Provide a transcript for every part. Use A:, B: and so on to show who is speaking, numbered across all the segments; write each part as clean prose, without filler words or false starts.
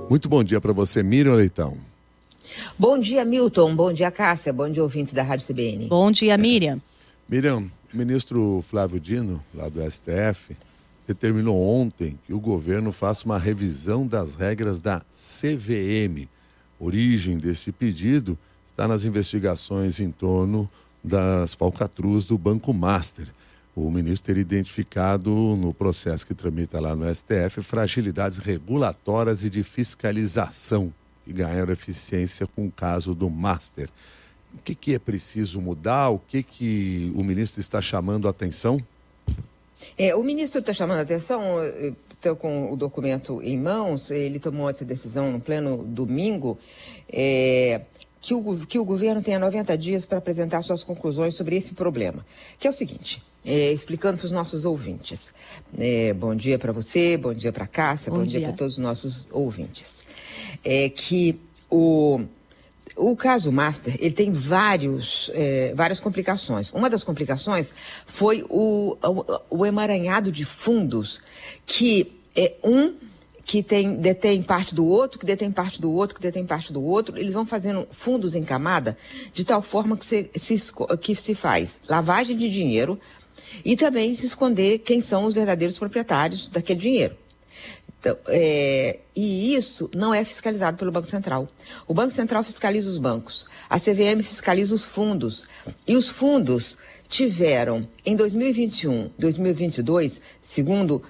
A: Muito bom dia para você, Miriam Leitão.
B: Bom dia, Milton. Bom dia, Cássia. Bom dia, ouvintes da Rádio CBN.
C: Bom dia, Miriam.
A: Miriam, o ministro Flávio Dino, lá do STF, determinou ontem que o governo faça uma revisão das regras da CVM. A origem desse pedido está nas investigações em torno das falcatruas do Banco Master. O ministro teria identificado no processo que tramita lá no STF fragilidades regulatórias e de fiscalização que ganharam eficiência com o caso do Master. O que é preciso mudar? O que o ministro está chamando a atenção?
B: O ministro está chamando a atenção, estou com o documento em mãos, ele tomou essa decisão no pleno domingo, que o governo tenha 90 dias para apresentar suas conclusões sobre esse problema, que é o seguinte, explicando para os nossos ouvintes. Bom dia para você, bom dia para a Cássia, bom dia para todos os nossos ouvintes. Que o caso Master, ele tem várias complicações. Uma das complicações foi o emaranhado de fundos, que é que detém parte do outro, que detém parte do outro, que detém parte do outro. Eles vão fazendo fundos em camada de tal forma que se faz lavagem de dinheiro e também se esconder quem são os verdadeiros proprietários daquele dinheiro. Então, e isso não é fiscalizado pelo Banco Central. O Banco Central fiscaliza os bancos, a CVM fiscaliza os fundos. E os fundos tiveram, em 2021, 2022, segundo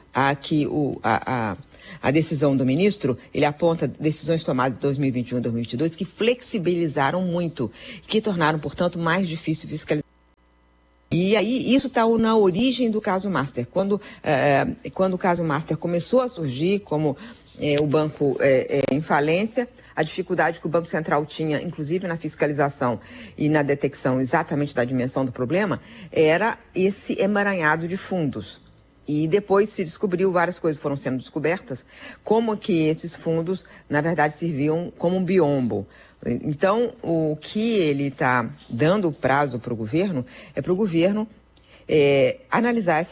B: a decisão do ministro, ele aponta decisões tomadas em 2021 e 2022 que flexibilizaram muito, que tornaram, portanto, mais difícil fiscalizar. E aí, isso está na origem do caso Master. Quando o caso Master começou a surgir, como o banco em falência, a dificuldade que o Banco Central tinha, inclusive na fiscalização e na detecção exatamente da dimensão do problema, era esse emaranhado de fundos. E depois se descobriu, várias coisas foram sendo descobertas, como que esses fundos, na verdade, serviam como um biombo. Então, o que ele está dando prazo para o governo é para o governo analisar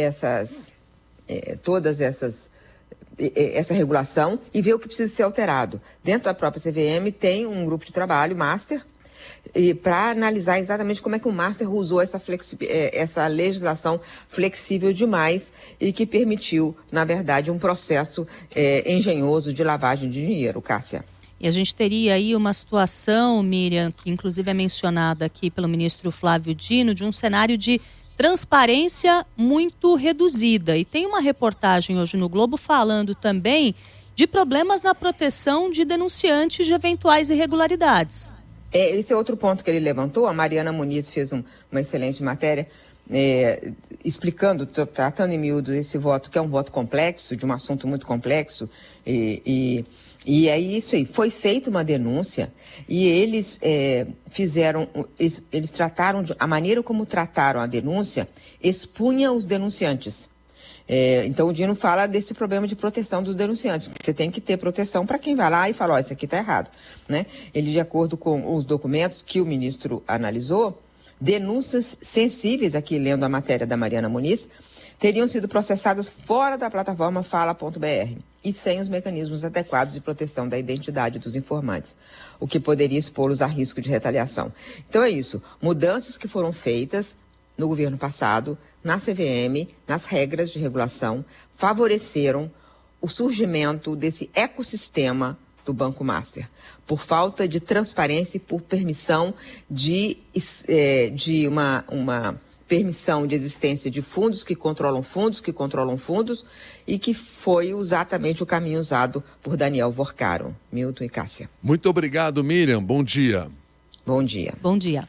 B: essa regulação e ver o que precisa ser alterado. Dentro da própria CVM tem um grupo de trabalho, Master, para analisar exatamente como é que o Master usou essa legislação flexível demais e que permitiu, na verdade, um processo engenhoso de lavagem de dinheiro, Cássia.
C: E a gente teria aí uma situação, Miriam, que inclusive é mencionada aqui pelo ministro Flávio Dino, de um cenário de transparência muito reduzida. E tem uma reportagem hoje no Globo falando também de problemas na proteção de denunciantes de eventuais irregularidades.
B: Esse é outro ponto que ele levantou. A Mariana Muniz fez uma excelente matéria explicando, tratando em miúdo esse voto, que é um voto complexo, de um assunto muito complexo, e é isso aí, foi feita uma denúncia e eles eles trataram, a maneira como trataram a denúncia expunha os denunciantes. Então o Dino fala desse problema de proteção dos denunciantes, porque você tem que ter proteção para quem vai lá e fala, isso aqui está errado, né? Ele, de acordo com os documentos que o ministro analisou, denúncias sensíveis, aqui lendo a matéria da Mariana Muniz, teriam sido processadas fora da plataforma Fala.br e sem os mecanismos adequados de proteção da identidade dos informantes, o que poderia expô-los a risco de retaliação. Então é isso, mudanças que foram feitas no governo passado, na CVM, nas regras de regulação, favoreceram o surgimento desse ecossistema do Banco Master, por falta de transparência e por permissão de uma permissão de existência de fundos que controlam fundos e que foi exatamente o caminho usado por Daniel Vorcaro. Milton e Cássia.
A: Muito obrigado, Miriam. Bom dia.
B: Bom dia.
C: Bom dia.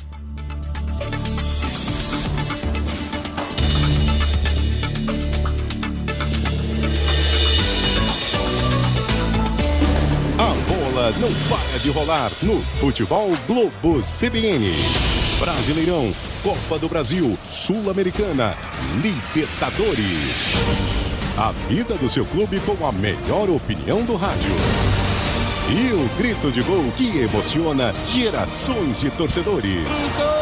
D: A bola não para de rolar no Futebol Globo CBN. Brasileirão, Copa do Brasil, Sul-Americana, Libertadores. A vida do seu clube com a melhor opinião do rádio. E o grito de gol que emociona gerações de torcedores.